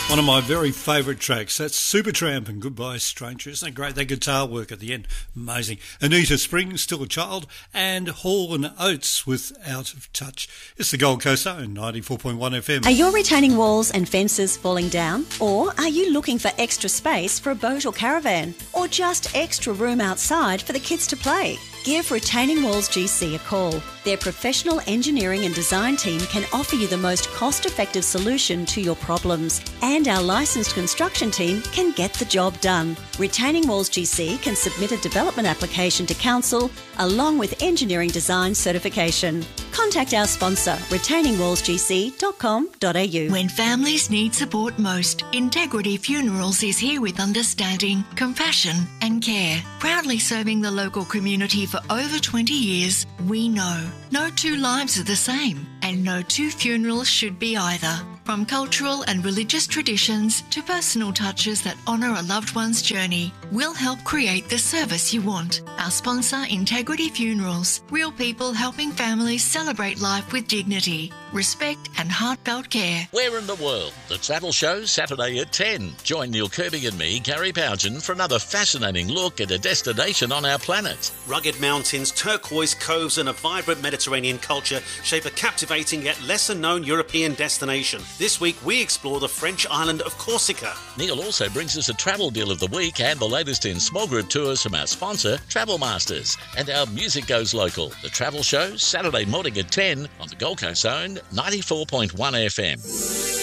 One of my very favourite tracks. That's Supertramp and Goodbye Stranger. Isn't that great? That guitar work at the end, amazing. Anita Springs, Still a Child, and Hall and Oates with Out of Touch. It's the Gold Coast Zone, 94.1 FM. Are your retaining walls and fences falling down? Or are you looking for extra space for a boat or caravan? Or just extra room outside for the kids to play? Give Retaining Walls GC a call. Their professional engineering and design team can offer you the most cost-effective solution to your problems. And our licensed construction team can get the job done. Retaining Walls GC can submit a development application to council along with engineering design certification. Contact our sponsor, retainingwallsgc.com.au. When families need support most, Integrity Funerals is here with understanding, compassion and care. Proudly serving the local community for over 20 years, we know no two lives are the same and no two funerals should be either. From cultural and religious traditions to personal touches that honour a loved one's journey, we'll help create the service you want. Our sponsor, Integrity Funerals. Real people helping families celebrate life with dignity, respect and heartfelt care. Where in the world? The Travel Show, Saturday at 10. Join Neil Kirby and me, Gary Bougen, for another fascinating look at a destination on our planet. Rugged mountains, turquoise coves and a vibrant Mediterranean culture shape a captivating yet lesser-known European destination. This week we explore the French island of Corsica. Neil also brings us a travel deal of the week and the latest in small group tours from our sponsor, Travel Masters. And our music goes local. The Travel Show, Saturday morning at 10 on the Gold Coast Zone, 94.1 FM.